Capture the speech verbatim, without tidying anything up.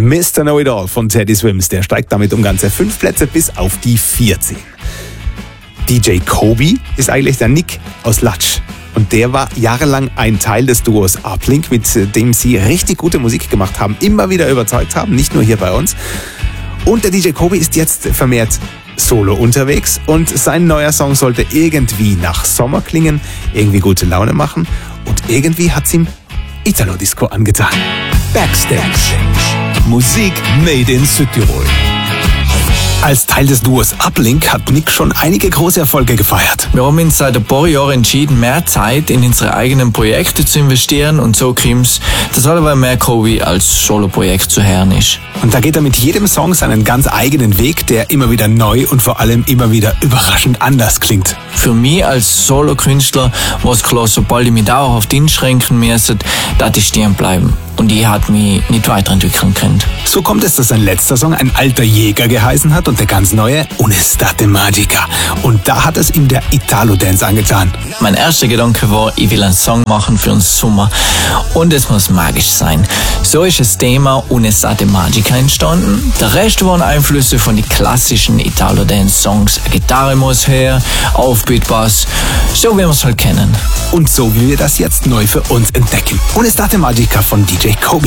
Mister Know-It-All von Teddy Swims. Der steigt damit um ganze fünf Plätze bis auf die vierzehn. D J Kobi ist eigentlich der Nick aus Latsch. Und der war jahrelang ein Teil des Duos Uplink, mit dem sie richtig gute Musik gemacht haben, immer wieder überzeugt haben, nicht nur hier bei uns. Und der D J Kobi ist jetzt vermehrt solo unterwegs und sein neuer Song sollte irgendwie nach Sommer klingen, irgendwie gute Laune machen und irgendwie hat's ihm Italo-Disco angetan. Backstage. Musik made in Südtirol. Als Teil des Duos Uplink hat Nick schon einige große Erfolge gefeiert. Wir haben uns seit ein paar Jahren entschieden, mehr Zeit in unsere eigenen Projekte zu investieren und so kommt's, dass allebei mehr Kobi als Solo-Projekt zu hören ist. Und da geht er mit jedem Song seinen ganz eigenen Weg, der immer wieder neu und vor allem immer wieder überraschend anders klingt. Für mich als Solo-Künstler war es klar, sobald ich mich dauerhaft einschränken müsste, dass ich stehen bleiben. Und ich hat mich nicht weiterentwickeln können. So kommt es, dass sein letzter Song Ein alter Jäger geheißen hat und der ganz neue Un'estate magica. Und da hat es ihm der Italo-Dance angetan. Mein erster Gedanke war, ich will einen Song machen für den Sommer und es muss magisch sein. So ist das Thema Un'estate magica entstanden. Der Rest waren Einflüsse von den klassischen Italo-Dance-Songs. Eine Gitarre muss her, Aufbeat, Bass, so wie wir es halt kennen. Und so wie wir das jetzt neu für uns entdecken. Un'estate magica von D J Kobi.